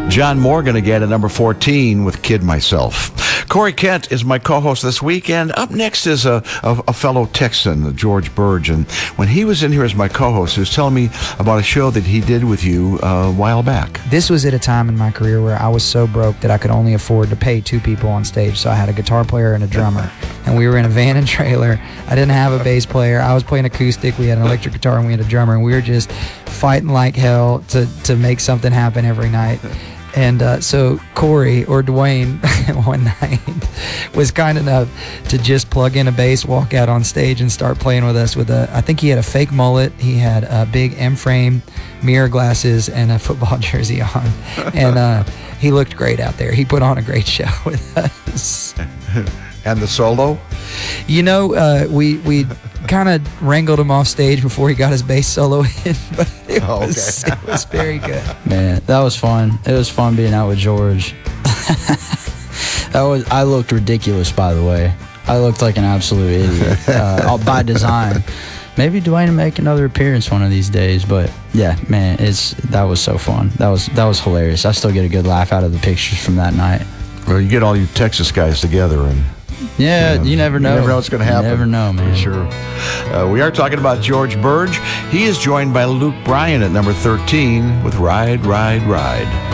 John Morgan again at number 14 with Kid Myself. Corey Kent is my co-host this week, and up next is a fellow Texan, George Burge. And when he was in here as my co-host, he was telling me about a show that he did with you a while back. This was at a time in my career where I was so broke that I could only afford to pay 2 people on stage. So I had a guitar player and a drummer, and we were in a van and trailer. I didn't have a bass player. I was playing acoustic. We had an electric guitar, and we had a drummer, and we were just fighting like hell to make something happen every night. And so Corey, or Dwayne, one night was kind enough to just plug in a bass, walk out on stage, and start playing with us with I think he had a fake mullet, he had a big M-frame mirror glasses, and a football jersey on. And he looked great out there. He put on a great show with us. And the solo? You know, we kind of wrangled him off stage before he got his bass solo in, but it was very good. Man, that was fun. It was fun being out with George. I looked ridiculous, by the way. I looked like an absolute idiot by design. Maybe Dwayne will make another appearance one of these days, but yeah, man, that was so fun. That was hilarious. I still get a good laugh out of the pictures from that night. Well, you get all you Texas guys together and... Yeah, you never know. You never know what's going to happen. You never know, man. Sure. We are talking about George Burge. He is joined by Luke Bryan at number 13 with Ride, Ride, Ride.